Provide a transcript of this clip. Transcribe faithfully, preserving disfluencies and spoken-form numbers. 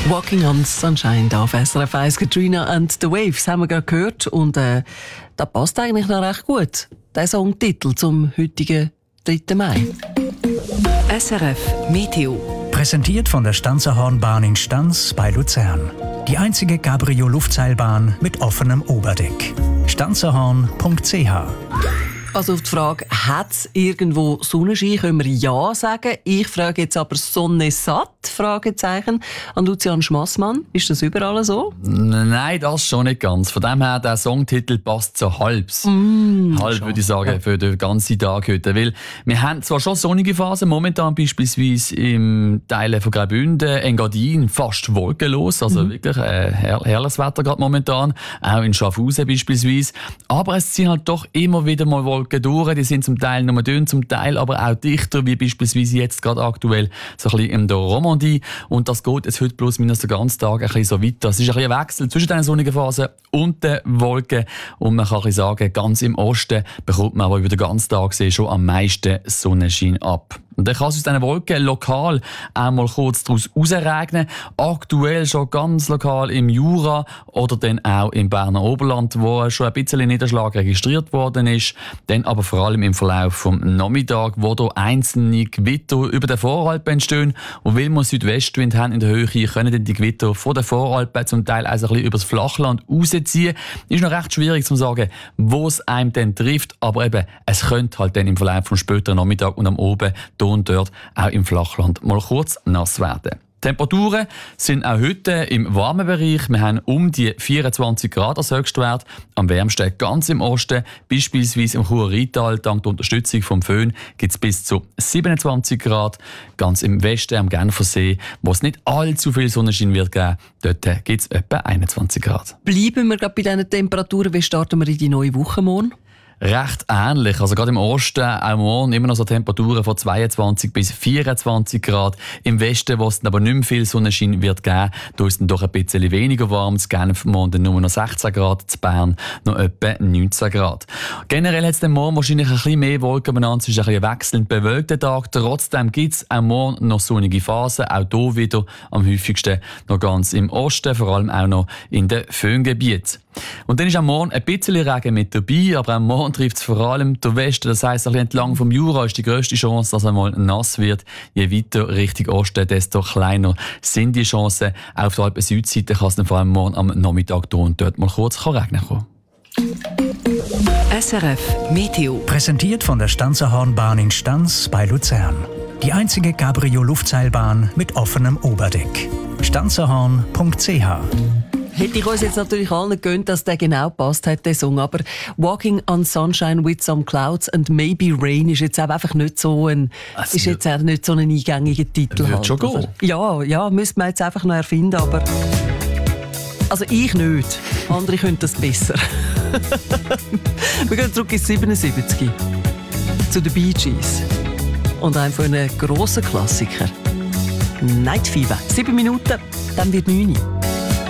Walking on Sunshine da auf S R F eins, Katrina and the Waves haben wir gerade gehört und äh, das passt eigentlich noch recht gut, der Songtitel zum heutigen dritten Mai. S R F Meteo. Präsentiert von der Stanzerhornbahn in Stanz bei Luzern. Die einzige Cabrio-Luftseilbahn mit offenem Oberdeck. stanzerhorn punkt c h. Also auf die Frage, hat es irgendwo Sonnenschein, können wir ja sagen. Ich frage jetzt aber Sonne satt, Fragezeichen, an Lucian Schmassmann. Ist das überall so? Nein, das schon nicht ganz. Von dem her, der Songtitel passt so halbs. Mm, Halb würde ich sagen, ja, für den ganzen Tag heute. Weil wir haben zwar schon sonnige Phasen, momentan beispielsweise im Teil von Graubünden, Engadin, fast wolkenlos. Also mhm. wirklich äh, her- herrliches Wetter gerade momentan. Auch in Schaffhausen beispielsweise. Aber es sind halt doch immer wieder mal Wolken durch. Die sind zum Teil nur dünn, zum Teil aber auch dichter, wie beispielsweise jetzt gerade aktuell so ein bisschen in der Romandie. Und das geht jetzt heute plus minus den ganzen Tag ein bisschen so weiter. Es ist ein bisschen ein Wechsel zwischen den sonnigen Phasen und den Wolken. Und man kann ein bisschen sagen, ganz im Osten bekommt man aber über den ganzen Tag schon am meisten Sonnenschein ab. Und dann kann es aus diesen Wolken lokal einmal kurz daraus rausregnen. Aktuell schon ganz lokal im Jura oder dann auch im Berner Oberland, wo schon ein bisschen Niederschlag registriert worden ist. Dann aber vor allem im Verlauf vom Nachmittag, wo da einzelne Gewitter über den Voralpen entstehen. Und weil wir Südwestwind haben in der Höhe, können dann die Gewitter von den Voralpen zum Teil auch ein bisschen über das Flachland rausziehen. Ist noch recht schwierig zu sagen, wo es einem dann trifft. Aber eben, es könnte halt dann im Verlauf vom späteren Nachmittag und am Abend und dort auch im Flachland mal kurz nass werden. Die Temperaturen sind auch heute im warmen Bereich. Wir haben um die vierundzwanzig Grad als Höchstwert. Am wärmsten ganz im Osten, beispielsweise im Churer Rheintal. Dank der Unterstützung vom Föhn gibt es bis zu siebenundzwanzig Grad. Ganz im Westen am Genfersee, wo es nicht allzu viel Sonnenschein wird geben, dort gibt es etwa einundzwanzig Grad. Bleiben wir gerade bei diesen Temperaturen. Wie starten wir in die neue Woche morgen? Recht ähnlich. Also gerade im Osten, auch morgen, immer noch so Temperaturen von zweiundzwanzig bis vierundzwanzig Grad. Im Westen, wo es dann aber nicht mehr viel Sonnenschein wird geben, da ist es dann doch ein bisschen weniger warm. Zu Genf morgen dann nur noch sechzehn Grad, zu Bern noch etwa neunzehn Grad. Generell hat es dann morgen wahrscheinlich ein bisschen mehr Wolken benannt. Es ist ein bisschen ein wechselnd bewölkter Tag. Trotzdem gibt es auch morgen noch sonnige Phasen. Auch hier wieder am häufigsten noch ganz im Osten, vor allem auch noch in den Föhngebieten. Und dann ist am Morgen ein bisschen Regen mit dabei, aber am Morgen trifft es vor allem den Westen. Das heisst, entlang vom Jura ist die grösste Chance, dass es einmal nass wird. Je weiter Richtung Osten, desto kleiner sind die Chancen. Auf der Alpen-Südseite kann es dann vor allem morgen am Nachmittag hier und dort mal kurz regnen kommen. S R F Meteo. Präsentiert von der Stanzerhornbahn in Stanz bei Luzern. Die einzige Cabrio-Luftseilbahn mit offenem Oberdeck. stanzerhorn punkt c h. Hätte ich uns jetzt natürlich allen gegönnt, dass der genau passt hat, der Song. Aber Walking on Sunshine with some Clouds and Maybe Rain ist jetzt einfach nicht so ein, also ist jetzt auch nicht so ein eingängiger Titel. Wird halt, schon gehen. oder? Ja, ja, müsste man jetzt einfach noch erfinden, aber also ich nicht. Andere können das besser. Wir gehen zurück ins siebenundsiebzig zu den Bee Gees und einem von einem grossen Klassiker. Night Fever. Sieben Minuten, dann wird neun.